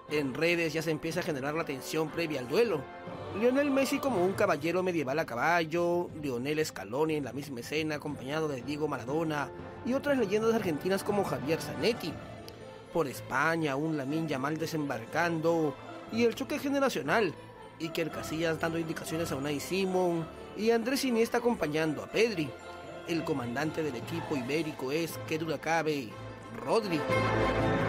En redes ya se empieza a generar la tensión previa al duelo. Lionel Messi como un caballero medieval a caballo, Lionel Scaloni en la misma escena acompañado de Diego Maradona y otras leyendas argentinas como Javier Zanetti. Por España, un Lamine Yamal desembarcando y el choque generacional, Iker Casillas dando indicaciones a Unai Simón y Andrés Iniesta acompañando a Pedri. El comandante del equipo ibérico es, que duda cabe, Rodri.